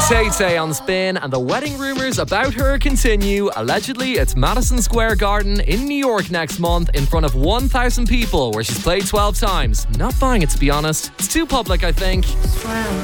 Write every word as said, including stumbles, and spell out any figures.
Tay Tay on Spin, and the wedding rumours about her continue. Allegedly, it's Madison Square Garden in New York next month in front of one thousand people, where she's played twelve times. Not buying it, to be honest. It's too public, I think.